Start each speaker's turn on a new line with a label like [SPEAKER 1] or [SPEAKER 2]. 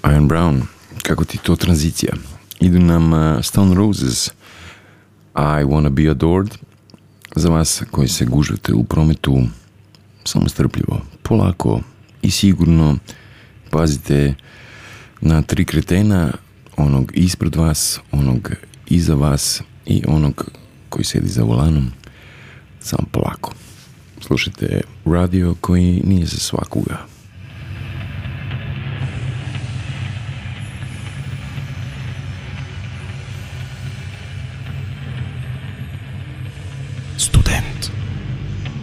[SPEAKER 1] Ian Brown, kako ti to tranzicija. Idu nam Stone Roses, I Wanna Be Adored. Za vas koji se gužvate u prometu, samo strpljivo, polako i sigurno pazite na 3 kretena, onog ispred vas, onog iza vas i onog koji sedi za volanom. Samo polako. Slušajte radio koji nije za svakoga.